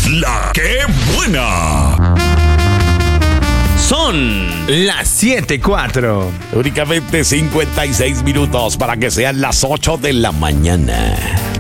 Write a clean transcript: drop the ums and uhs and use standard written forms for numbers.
La que buena. Son las 7:04. Únicamente 56 minutos para que sean las 8 de la mañana.